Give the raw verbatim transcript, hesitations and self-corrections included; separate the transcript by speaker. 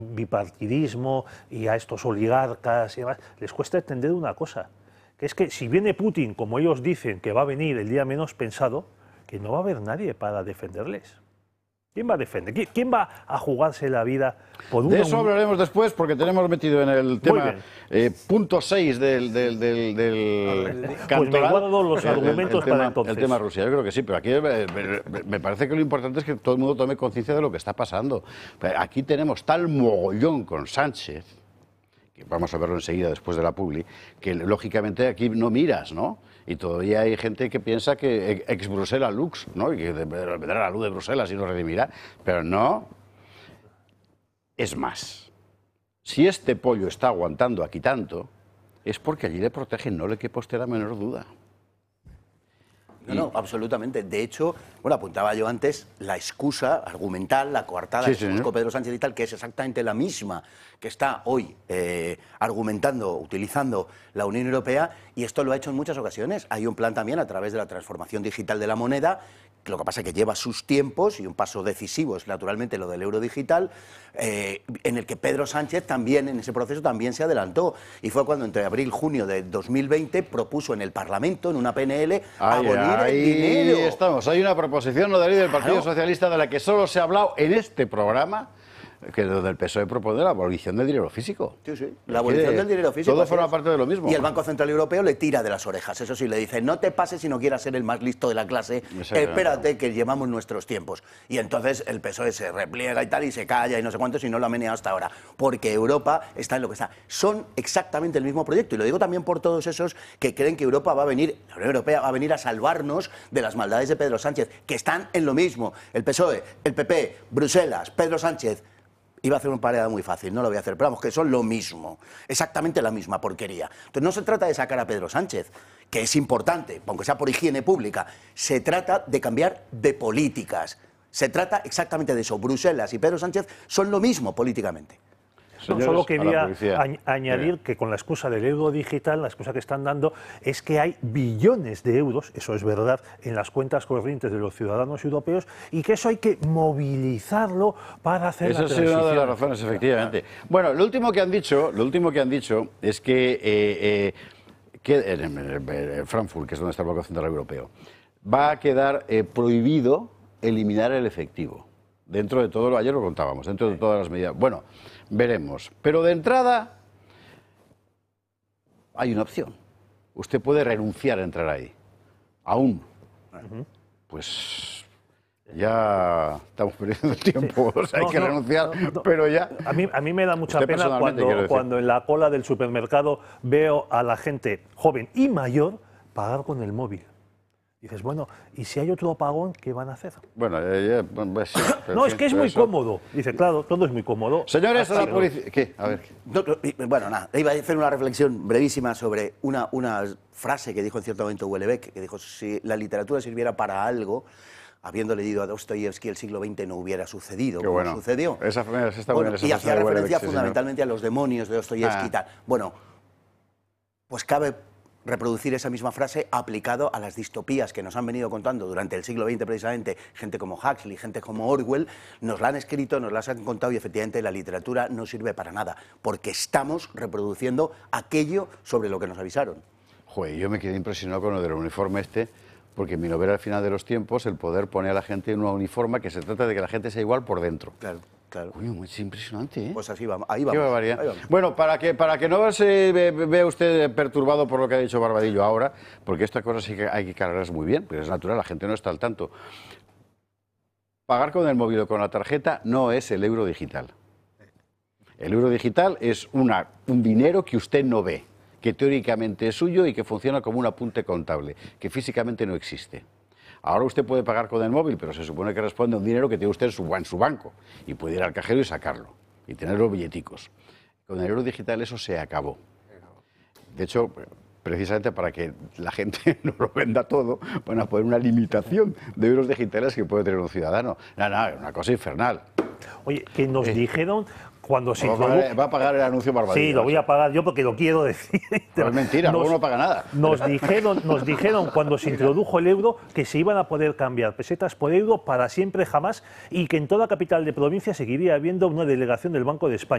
Speaker 1: bipartidismo y a estos oligarcas y demás, les cuesta entender una cosa, que es que si viene Putin, como ellos dicen que va a venir el día menos pensado, que no va a haber nadie para defenderles. ¿Quién va a defender? ¿Quién va a jugarse la vida por una...
Speaker 2: De eso hablaremos después, porque tenemos metido en el tema eh, punto seis del, del, del, del
Speaker 1: pues
Speaker 2: cantoral,
Speaker 1: me guardo los
Speaker 2: el,
Speaker 1: argumentos
Speaker 2: el, el tema,
Speaker 1: para entonces.
Speaker 2: El tema Rusia, yo creo que sí, pero aquí me, me parece que lo importante es que todo el mundo tome conciencia de lo que está pasando. Aquí tenemos tal mogollón con Sánchez, que vamos a verlo enseguida después de la publi, que lógicamente aquí no miras, ¿no? Y todavía hay gente que piensa que ex Bruselas lux, ¿no? Y que vendrá la luz de Bruselas y nos redimirá. Pero no. Es más, si este pollo está aguantando aquí tanto, es porque allí le protegen, no le quepa usted la menor duda.
Speaker 3: No, no, absolutamente. De hecho, bueno, apuntaba yo antes, la excusa argumental, la coartada
Speaker 2: sí,
Speaker 3: que
Speaker 2: sí,
Speaker 3: buscó
Speaker 2: ¿no?
Speaker 3: Pedro Sánchez y tal, que es exactamente la misma que está hoy eh, argumentando, utilizando la Unión Europea, y esto lo ha hecho en muchas ocasiones. Hay un plan también a través de la transformación digital de la moneda, lo que pasa es que lleva sus tiempos, y un paso decisivo es naturalmente lo del euro digital, eh, en el que Pedro Sánchez también, en ese proceso, también se adelantó. Y fue cuando entre abril y junio de dos mil veinte propuso en el Parlamento, en una P N L,
Speaker 2: Ay,
Speaker 3: abolir
Speaker 2: ahí
Speaker 3: el dinero.
Speaker 2: estamos. Hay una proposición no de ley del Partido
Speaker 3: Claro.
Speaker 2: Socialista de la que solo se ha hablado en este programa, que lo del P S O E propone la abolición del dinero físico.
Speaker 3: Sí, sí, la abolición del dinero físico.
Speaker 2: Todo forma parte de lo mismo.
Speaker 3: Y el Banco Central Europeo le tira de las orejas. Eso sí, le dice, no te pases si no quieras ser el más listo de la clase, espérate que llevamos nuestros tiempos. Y entonces el P S O E se repliega y tal, y se calla y no sé cuánto, si no lo ha meneado hasta ahora. Porque Europa está en lo que está. Son exactamente el mismo proyecto. Y lo digo también por todos esos que creen que Europa va a venir, la Unión Europea va a venir a salvarnos de las maldades de Pedro Sánchez, que están en lo mismo. El P S O E, el P P, Bruselas, Pedro Sánchez. Iba a hacer un pareado muy fácil, no lo voy a hacer, pero vamos, que son lo mismo, exactamente la misma porquería. Entonces no se trata de sacar a Pedro Sánchez, que es importante, aunque sea por higiene pública, se trata de cambiar de políticas, se trata exactamente de eso. Bruselas y Pedro Sánchez son lo mismo políticamente.
Speaker 1: No, solo quería añadir que con la excusa del euro digital, la excusa que están dando es que hay billones de euros, eso es verdad, en las cuentas corrientes de los ciudadanos europeos, y que eso hay que movilizarlo para hacer
Speaker 2: Eso
Speaker 1: la
Speaker 2: sí,
Speaker 1: transición.
Speaker 2: una de las razones, efectivamente. Bueno, lo último que han dicho, lo último que han dicho es que, eh, eh, que en, en, en Frankfurt, que es donde está el Banco Central Europeo, va a quedar eh, prohibido eliminar el efectivo. Dentro de todo lo, ayer lo contábamos, dentro de todas las medidas. Bueno, veremos. Pero de entrada hay una opción. Usted puede renunciar a entrar ahí. Aún. Uh-huh. Pues ya estamos perdiendo el tiempo. Sí. O sea, hay no, que no, renunciar, no, no. pero ya...
Speaker 1: A mí, a mí me da mucha pena cuando, cuando en la cola del supermercado veo a la gente joven y mayor pagar con el móvil. Dices, bueno, ¿y si hay otro apagón, qué van a hacer?
Speaker 2: Bueno, eh, eh, pues sí,
Speaker 1: no, es que es muy eso... cómodo. Dice, claro, todo es muy cómodo.
Speaker 2: Señores, a la policía... ¿Qué? A ver.
Speaker 3: No, bueno, nada, iba a hacer una reflexión brevísima sobre una, una frase que dijo en cierto momento Houellebecq, que dijo, si la literatura sirviera para algo, habiendo leído a Dostoyevsky, el siglo veinte no hubiera sucedido.
Speaker 2: Qué bueno.
Speaker 3: Sucedió.
Speaker 2: Esa, esa está
Speaker 3: bueno,
Speaker 2: buena, esa
Speaker 3: y hacía referencia
Speaker 2: sí,
Speaker 3: fundamentalmente
Speaker 2: señor.
Speaker 3: a los demonios de Dostoyevsky
Speaker 2: ah.
Speaker 3: y tal. Bueno, pues cabe reproducir esa misma frase aplicado a las distopías que nos han venido contando durante el siglo veinte precisamente, gente como Huxley, gente como Orwell, nos la han escrito, nos las han contado y efectivamente la literatura no sirve para nada, porque estamos reproduciendo aquello sobre lo que nos avisaron.
Speaker 2: Joder, yo me quedé impresionado con lo del uniforme este, porque en mi novela Al final de los tiempos, el poder pone a la gente en una uniforme que se trata de que la gente sea igual por dentro.
Speaker 3: Claro. Claro.
Speaker 2: Coño, es impresionante, ¿eh?
Speaker 3: Pues así vamos, ahí vamos.
Speaker 2: Qué
Speaker 3: ahí vamos.
Speaker 2: Bueno, para que, para que no se ve, vea usted perturbado por lo que ha dicho Barbadillo ahora, porque esta cosa sí que hay que cargarlas muy bien, porque es natural, la gente no está al tanto. Pagar con el móvil o con la tarjeta no es el euro digital. El euro digital es una, un dinero que usted no ve, que teóricamente es suyo y que funciona como un apunte contable, que físicamente no existe. Ahora usted puede pagar con el móvil, pero se supone que responde a un dinero que tiene usted en su, en su banco y puede ir al cajero y sacarlo y tener los billeticos. Con el euro digital eso se acabó. De hecho, precisamente para que la gente no lo venda todo, van a poner una limitación de euros digitales que puede tener un ciudadano. No, no, es una cosa infernal.
Speaker 1: Oye, que nos eh. dijeron... Cuando se
Speaker 2: va,
Speaker 1: introdujo...
Speaker 2: a pagar, va a pagar el anuncio Barbadillo.
Speaker 1: Sí, lo voy a pagar yo porque lo quiero decir.
Speaker 2: Pero es mentira, nos, luego no paga nada.
Speaker 1: Nos dijeron, nos dijeron cuando se introdujo el euro que se iban a poder cambiar pesetas por euro para siempre jamás y que en toda capital de provincia seguiría habiendo una delegación del Banco de España.